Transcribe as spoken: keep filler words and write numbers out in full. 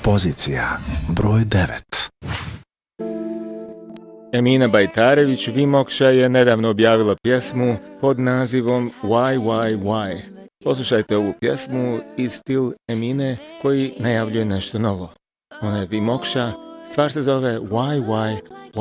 Pozicija broj devet. Emina Bajtarević Vimokša je nedavno objavila pjesmu pod nazivom Why, Why, Why. Poslušajte ovu pjesmu i stil Emine koji najavljuje nešto novo. Ona je Vimokša, stvar se zove Why, Why,